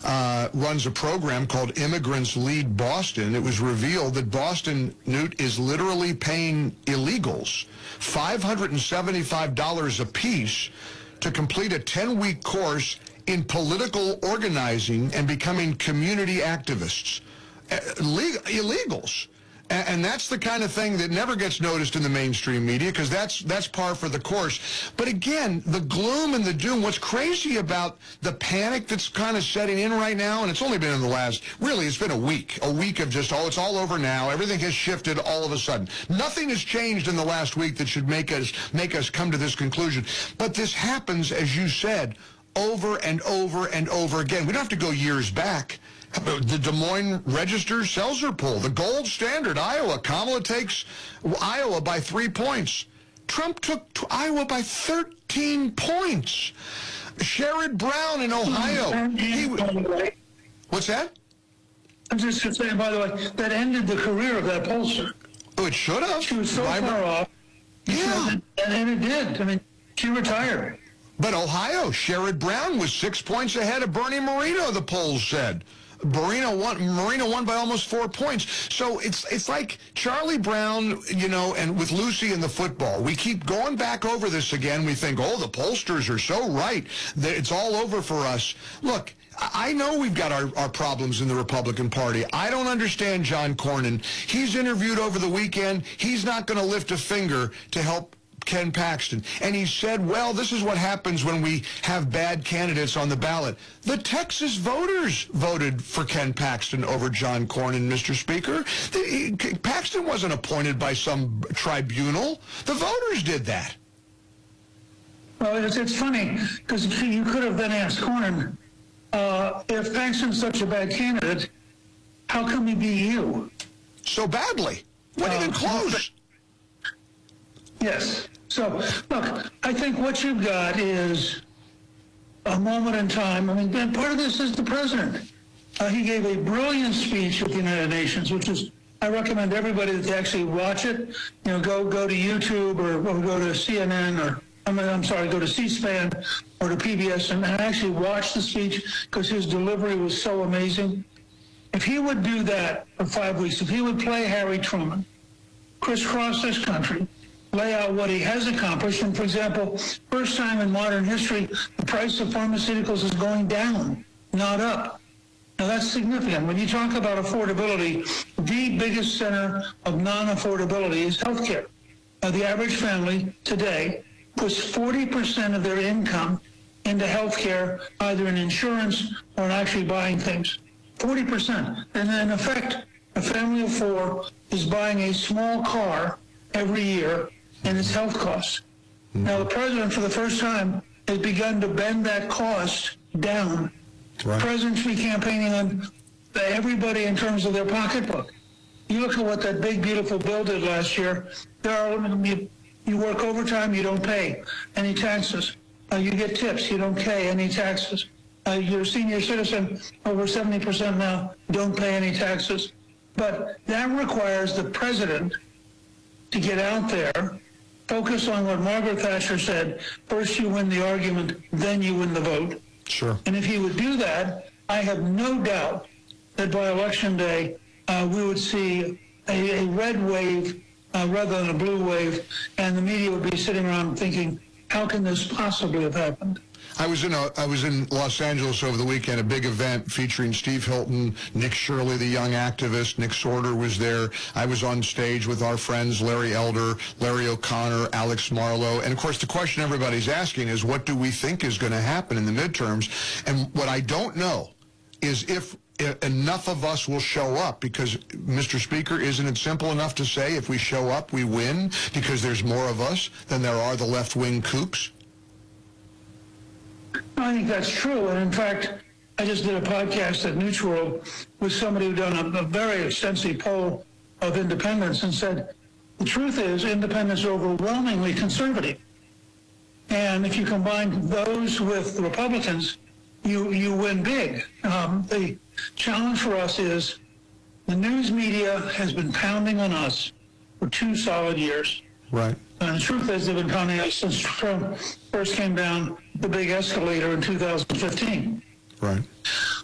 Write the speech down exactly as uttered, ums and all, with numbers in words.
uh, runs a program called Immigrants Lead Boston. It was revealed that Boston, Newt, is literally paying illegals five hundred seventy-five dollars a piece to complete a ten-week course in political organizing and becoming community activists. Uh, legal, illegals. And, and that's the kind of thing that never gets noticed in the mainstream media, because that's that's par for the course. But again, the gloom and the doom, what's crazy about the panic that's kind of setting in right now, and it's only been in the last, really, it's been a week, a week of just, oh, it's all over now. Everything has shifted all of a sudden. Nothing has changed in the last week that should make us make us come to this conclusion. But this happens, as you said, over and over and over again. We don't have to go years back. The Des Moines Register-Seltzer poll, the gold standard, Iowa. Kamala takes Iowa by three points. Trump took Iowa by thirteen points. Sherrod Brown in Ohio. He, what's that? I'm just saying, by the way, that ended the career of that pollster. Oh, it should have. She was so Right. far off. Yeah. And, and it did. I mean, she retired. But Ohio, Sherrod Brown was six points ahead of Bernie Moreno, the polls said. Marino won, Marino won by almost four points. So it's it's like Charlie Brown, you know, and with Lucy in the football. We keep going back over this again. We think, oh, the pollsters are so right. It's all over for us. Look, I know we've got our, our problems in the Republican Party. I don't understand John Cornyn. He's interviewed over the weekend. He's not going to lift a finger to help Ken Paxton. And he said, well, this is what happens when we have bad candidates on the ballot. The Texas voters voted for Ken Paxton over John Cornyn, Mister Speaker. The, he, Paxton wasn't appointed by some tribunal. The voters did that. Well, it's, it's funny, because you could have then asked Cornyn, uh, if Paxton's such a bad candidate, how come he beat you? So badly. Wasn't Uh, even close. Yes. So, look, I think what you've got is a moment in time. I mean, and part of this is the president. Uh, he gave a brilliant speech at the United Nations, which is, I recommend everybody that they actually watch it. You know, go go to YouTube or, or go to C N N or, I mean, I'm sorry, go to C-SPAN or to P B S and, and actually watch the speech, because his delivery was so amazing. If he would do that for five weeks, if he would play Harry Truman, crisscross this country, lay out what he has accomplished. And for example, first time in modern history, the price of pharmaceuticals is going down, not up. Now that's significant. When you talk about affordability, the biggest center of non-affordability is healthcare. Now, the average family today puts forty percent of their income into healthcare, either in insurance or in actually buying things. forty percent. And in effect, a family of four is buying a small car every year, and its health costs. Mm-hmm. Now, the president, for the first time, has begun to bend that cost down. Right. The president should be campaigning on everybody in terms of their pocketbook. You look at what that big, beautiful bill did last year. There are you, you work overtime, you don't pay any taxes. Uh, you get tips, you don't pay any taxes. Uh, you're a senior citizen, over seventy percent now, don't pay any taxes. But that requires the president to get out there, focus on what Margaret Thatcher said, first you win the argument, then you win the vote. Sure. And if he would do that, I have no doubt that by Election Day, uh, we would see a, a red wave uh, rather than a blue wave, and the media would be sitting around thinking, how can this possibly have happened? I was in a, I was in Los Angeles over the weekend, a big event featuring Steve Hilton, Nick Shirley, the young activist. Nick Sorter was there. I was on stage with our friends Larry Elder, Larry O'Connor, Alex Marlowe. And, of course, the question everybody's asking is, what do we think is going to happen in the midterms? And what I don't know is if enough of us will show up, because, Mister Speaker, isn't it simple enough to say if we show up, we win, because there's more of us than there are the left-wing kooks? I think that's true. And in fact, I just did a podcast at Newsworld with somebody who done a, a very extensive poll of independents and said, the truth is independents are overwhelmingly conservative. And if you combine those with the Republicans, you, you win big. Um, the challenge for us is the news media has been pounding on us for two solid years. Right. And the truth is they've been pounding us since Trump first came down the big escalator in two thousand fifteen. Right.